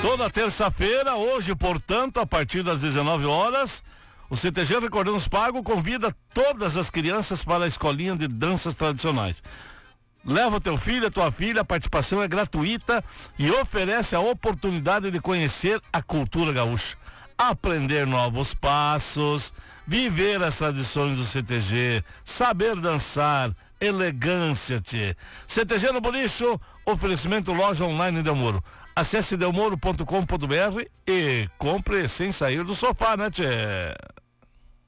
Toda terça-feira, hoje, portanto, a partir das 19 horas, o CTG Recordamos Pago convida todas as crianças para a escolinha de danças tradicionais. Leva o teu filho, a tua filha, a participação é gratuita e oferece a oportunidade de conhecer a cultura gaúcha, aprender novos passos, viver as tradições do CTG, saber dançar, elegância, tchê. CTG no Bolicho, oferecimento loja online Delmoro. Acesse delmoro.com.br e compre sem sair do sofá, né, tchê?